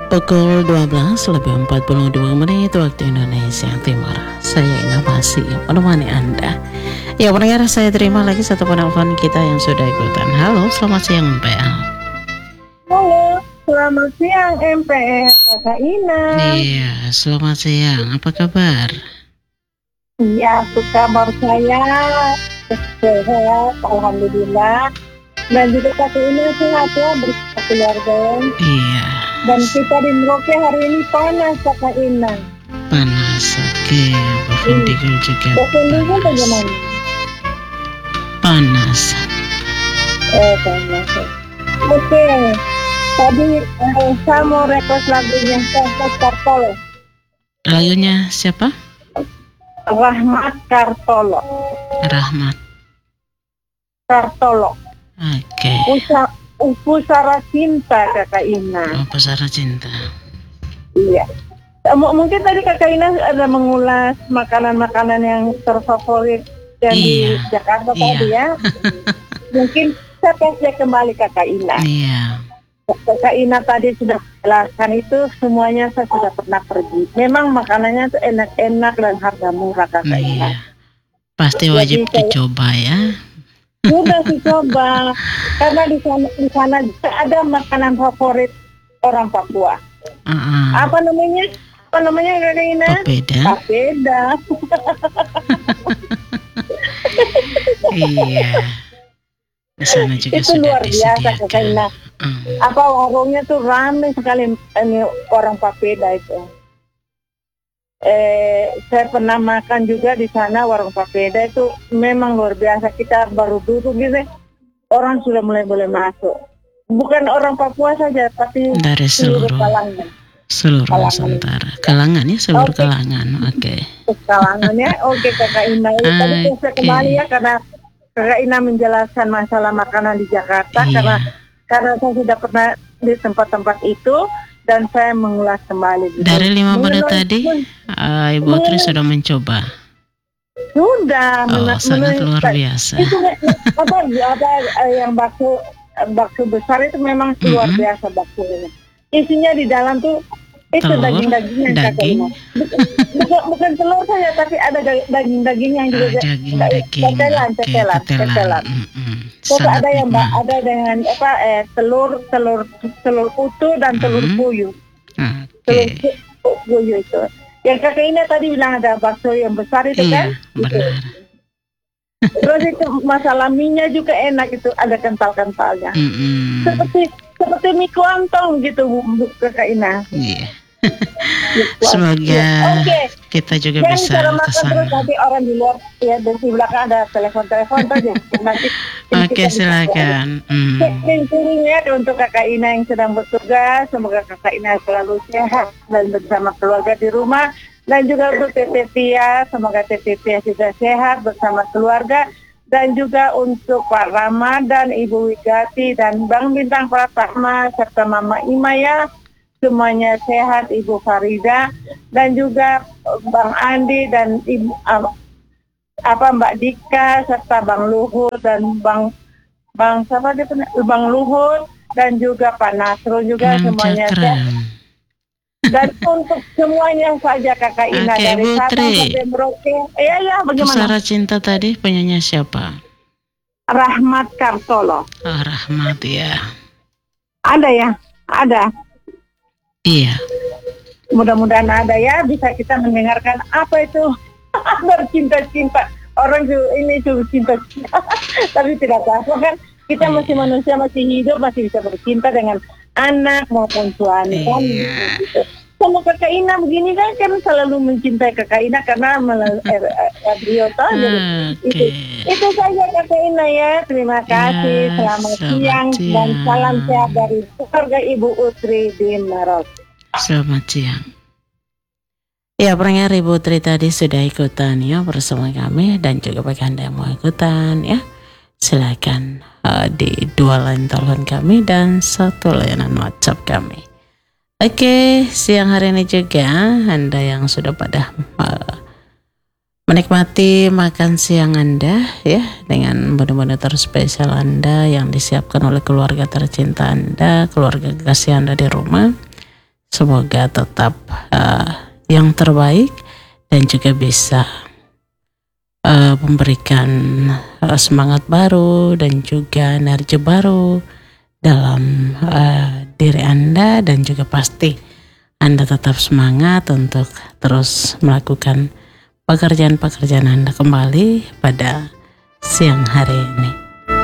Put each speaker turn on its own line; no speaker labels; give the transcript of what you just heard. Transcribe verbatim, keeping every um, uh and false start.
Pukul dua belas lebih empat puluh dua menit waktu Indonesia Timur. Saya Ina masih menemani Anda. Ya pendengar, saya terima lagi satu penelpon kita yang sudah ikutan. Halo, selamat siang M P L.
Halo, selamat siang M P L, Kakak Ina.
Iya, selamat siang. Apa kabar?
Iya, kabar saya sehat, alhamdulillah. Dan juga Kakak Ina sehat ya bersama keluarga.
Iya.
Dan kita di Merauke hari ini panas, Kakak Ina.
Panas, oke. Bavundigul juga
Bavundigul
panas.
bagaimana?
Panas.
Eh, panas. Oke, tadi eh, saya mau request lagunya Rahmat Kartolo.
Lagunya siapa?
Rahmat Kartolo.
Rahmat
Kartolo.
Oke.
Usa, Pusara Cinta, Kakak Ina.
Oh, Pusara Cinta.
Iya. M- mungkin tadi Kakak Ina ada mengulas makanan-makanan yang terfavorit yang
Iya.
di Jakarta
Iya.
tadi ya. Mungkin saya kasih kembali Kakak Ina.
Iya.
Kakak Ina tadi sudah jelaskan itu semuanya saya sudah pernah pergi. Memang makanannya tuh enak-enak dan harga murah, Kakak Ina.
Iya. Pasti wajib
Jadi, saya-
dicoba ya.
Sudah sih coba, karena di sana di sana ada makanan favorit orang Papua.
Uh-uh.
Apa namanya? Apa namanya Kakak Ina?
Papeda.
Papeda.
Iya. Di sana juga
Itu
sudah
luar biasa Kakak
disediakan.
Ina.
Mm.
Apa warungnya tuh ramai sekali ini orang Papeda itu. Eh, saya pernah makan juga di sana warung Papeda itu memang luar biasa. Kita baru duduk gitu, orang sudah mulai boleh masuk. Bukan orang Papua saja, tapi
Dari seluruh
kalangan.
seluruh
Kalangan.
Nusantara. Kalangan ya, seluruh
Oke.
kalangan. Oke.
Kalangannya, oke Kakak Ina. Tadi saya
Oke.
kembali ya karena Kakak Ina menjelaskan masalah makanan di Jakarta
Iya.
karena karena saya sudah pernah di tempat-tempat itu dan saya mengulas kembali. Gitu.
Dari lima menit
Menurut-
tadi, uh, Ibu Tri sudah mencoba.
Sudah.
Oh,
menurut-
sangat
menurut-
luar biasa.
Itu apa, apa eh, yang bakso bakso besar itu memang luar
Mm-mm.
biasa baksonya. Isinya di dalam tuh itu
Telur,
daging-dagingnya Kakak
daging.
Ina. Bukan, bukan, bukan telur saja tapi ada da- daging-daging yang juga
Ah, daging-daging.
tetelan,
Oke,
tetelan,
tetelan.
tetelan.
Mm-mm.
Terus
Sangat
ada yang mbak,
nikmat.
ada dengan apa eh, telur, telur, telur utuh dan telur
Mhm.
puyuh,
Oke.
telur pu- puyuh itu. Yang Kakak Ina tadi bilang ada bakso yang besar itu kan?
Iya, benar.
Terus itu masalah minyak juga enak itu ada kental-kentalnya.
Mm-mm.
Seperti seperti mie kuantong gitu Bu, Bu Kakak Ina.
Iya.
Mie kuantong.
Semoga
Ya, Oke.
kita juga
Jangan
bisa
cara
ke
makan terus
sana.
nanti orang di luar ya dan di belakang ada telepon-telepon saja. Nanti
Oke, silakan. Mm.
Pintunya untuk Kakak Ina yang sedang bertugas, semoga Kakak Ina selalu sehat dan bersama keluarga di rumah. Dan juga untuk Teteh Tia, semoga Teteh Tia juga sehat bersama keluarga. Dan juga untuk Pak Ramadan, Ibu Wigati, dan Bang Bintang Pratama, serta Mama Imaya, semuanya sehat, Ibu Farida. Dan juga Bang Andi dan Ibu uh, apa Mbak Dika, serta Bang Luhut dan Bang Bang siapa dia punya? Bang Luhut dan juga Pak Nasrul juga
Hmm,
semuanya sehat.
cakram.
Dan untuk semuanya saja Kakak Ina
Oke,
dari
Ibu
Sabang
Tri.
sampai Merauke. Iya ya, bagaimana?
Pusara Cinta tadi penyanyi siapa?
Rahmat Kartolo.
Oh, Rahmat ya.
Ada ya? Ada.
Iya.
Mudah-mudahan ada ya, bisa kita mendengarkan apa itu bercinta-cinta. Orang tuh ini tuh cinta-cinta. Tapi tidak apa-apa kan. Kita
Iya.
masih manusia, masih hidup, masih bisa bercinta dengan anak maupun suami kan.
Iya.
Gitu. Sama Kakak Ina begini kan kan selalu mencintai Kakak Ina karena melalui radio toh. Jadi
Oke.
itu itu saja Kakak Ina ya. Terima kasih.
Ya,
Selamat
selamat
siang dan
siang.
salam sehat dari keluarga Ibu Utri di Merauke.
Selamat siang. Ya, pendengar, Ibu Tri tadi sudah ikutan ya bersama kami, dan juga bagi Anda yang mau ikutan ya, silakan uh, di dua line telepon kami dan satu layanan WhatsApp kami. Oke, siang hari ini juga Anda yang sudah pada uh, menikmati makan siang Anda ya, dengan menu-menu terspesial Anda yang disiapkan oleh keluarga tercinta Anda, keluarga kasih Anda di rumah. semoga tetap uh, yang terbaik dan juga bisa uh, memberikan uh, semangat baru dan juga energi baru dalam uh, diri Anda, dan juga pasti Anda tetap semangat untuk terus melakukan pekerjaan-pekerjaan Anda kembali pada siang hari ini.